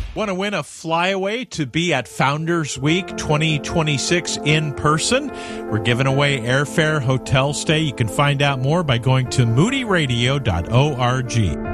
Want to win a flyaway to be at Founders Week 2026 in person? We're giving away airfare, hotel stay. You can find out more by going to moodyradio.org.